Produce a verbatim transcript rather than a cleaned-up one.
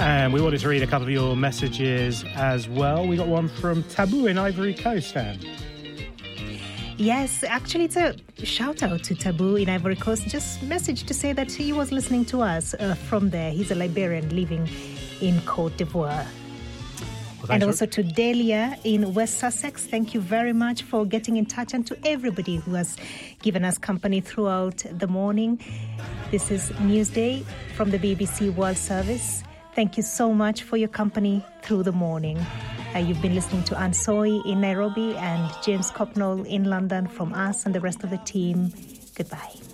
And we wanted to read a couple of your messages as well. We got one from Taboo in Ivory Coast, Anne. Yes, actually, it's a shout out to Taboo in Ivory Coast. Just message to say that he was listening to us uh, from there. He's a Liberian living in Cote d'Ivoire. Well, and also to Delia in West Sussex. Thank you very much for getting in touch, and to everybody who has given us company throughout the morning. This is Newsday from the B B C World Service. Thank you so much for your company through the morning. Uh, you've been listening to Anne Soy in Nairobi and James Copnall in London. From us and the rest of the team, goodbye.